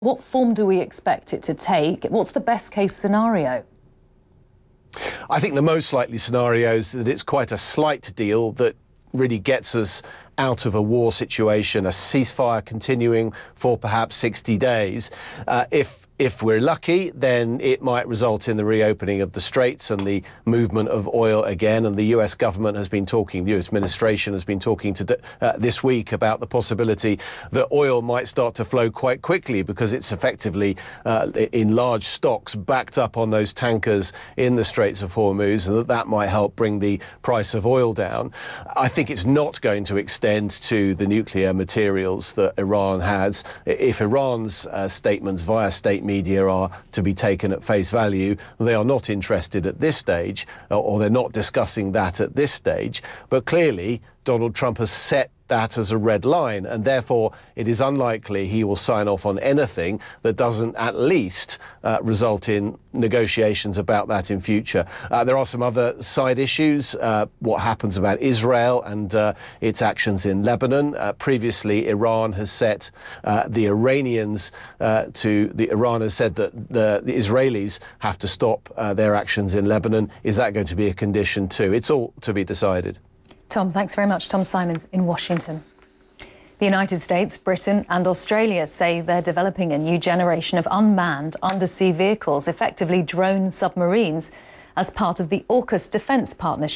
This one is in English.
What form do we expect it to take? What's the best case scenario? I think the most likely scenario is that it's quite a slight deal that really gets us out of a war situation, a ceasefire continuing for perhaps 60 days. If we're lucky, then it might result in the reopening of the Straits and the movement of oil again. And the US government has been talking, the US administration has been talking this week about the possibility that oil might start to flow quite quickly because it's effectively in large stocks backed up on those tankers in the Straits of Hormuz, and that might help bring the price of oil down. I think it's not going to extend to the nuclear materials that Iran has. If Iran's statements via state media are to be taken at face value, they are not interested at this stage, or they're not discussing that at this stage. But clearly, Donald Trump has set that as a red line, and therefore it is unlikely he will sign off on anything that doesn't at least result in negotiations about that in future. There are some other side issues. What happens about Israel and its actions in Lebanon. Previously, Iran has set the Iranians Iran has said that the Israelis have to stop their actions in Lebanon. Is that going to be a condition too? It's all to be decided. Tom, thanks very much. Tom Simons in Washington. The United States, Britain and Australia say they're developing a new generation of unmanned undersea vehicles, effectively drone submarines, as part of the AUKUS defence partnership.